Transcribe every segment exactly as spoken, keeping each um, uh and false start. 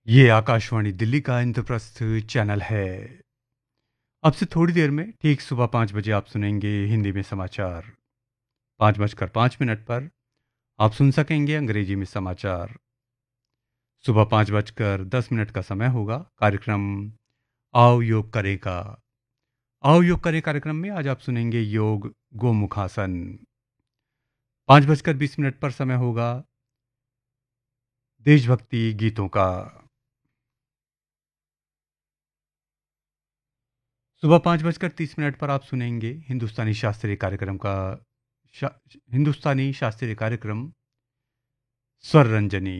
ये आकाशवाणी दिल्ली का इंद्रप्रस्थ चैनल है। अब से थोड़ी देर में ठीक सुबह पाँच बजे आप सुनेंगे हिंदी में समाचार। पाँच बजकर पाँच मिनट पर आप सुन सकेंगे अंग्रेजी में समाचार। सुबह पाँच बजकर दस मिनट का समय होगा कार्यक्रम आओ योग करेगा। आओ योग करे कार्यक्रम में आज आप सुनेंगे योग गोमुखासन। पाँच बजकर बीस मिनट पर समय होगा देशभक्ति गीतों का। सुबह पाँच बजकर तीस मिनट पर आप सुनेंगे हिंदुस्तानी शास्त्रीय कार्यक्रम का शा, हिंदुस्तानी शास्त्रीय कार्यक्रम स्वर रंजनी।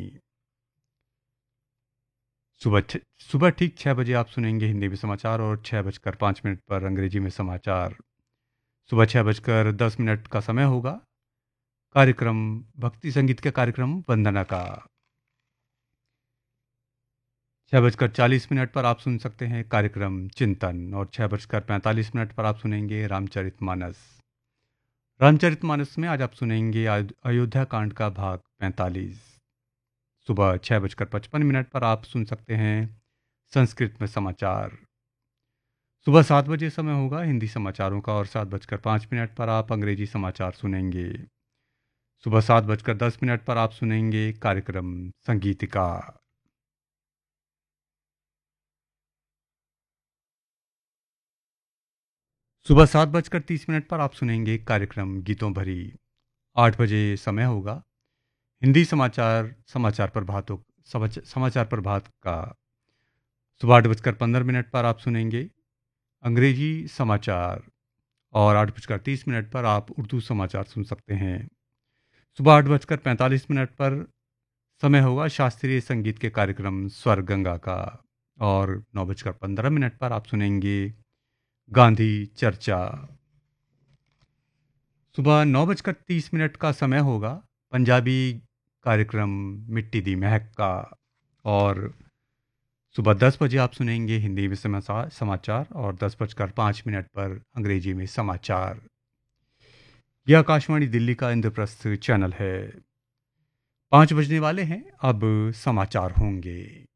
सुबह छ- सुबह ठीक छः बजे आप सुनेंगे हिंदी में समाचार और छः बजकर पाँच मिनट पर अंग्रेजी में समाचार। सुबह छः बजकर दस मिनट का समय होगा कार्यक्रम भक्ति संगीत के कार्यक्रम वंदना का। छः बजकर चालीस मिनट पर आप सुन सकते हैं कार्यक्रम चिंतन और छः बजकर पैंतालीस मिनट पर आप सुनेंगे रामचरितमानस। रामचरितमानस में आज आप सुनेंगे अयो- अयोध्या कांड का भाग पैंतालीस। सुबह छः बजकर पचपन मिनट पर आप सुन सकते हैं संस्कृत में समाचार। सुबह सात बजे समय होगा हिंदी समाचारों का और सात बजकर पाँच मिनट पर आप अंग्रेजी समाचार सुनेंगे। सुबह सात बजकर दस मिनट पर आप सुनेंगे कार्यक्रम संगीतिका। सुबह सात बजकर तीस मिनट पर आप सुनेंगे कार्यक्रम गीतों भरी। आठ बजे समय होगा हिंदी समाचार समाचार प्रभातों समाच- समाचार प्रभात का। सुबह आठ बजकर पंद्रह मिनट पर आप सुनेंगे अंग्रेजी समाचार और आठ बजकर तीस मिनट पर आप उर्दू समाचार सुन सकते हैं। सुबह आठ बजकर पैंतालीस मिनट पर समय होगा शास्त्रीय संगीत के कार्यक्रम स्वर गंगा का और नौ बजकर पंद्रह मिनट पर आप सुनेंगे गांधी चर्चा। सुबह नौ बजकर तीस मिनट का समय होगा पंजाबी कार्यक्रम मिट्टी दी महक का और सुबह दस बजे आप सुनेंगे हिंदी में समाचार समाचार और दस बजकर पाँच मिनट पर अंग्रेजी में समाचार। यह आकाशवाणी दिल्ली का इंद्रप्रस्थ चैनल है। पाँच बजने वाले हैं, अब समाचार होंगे।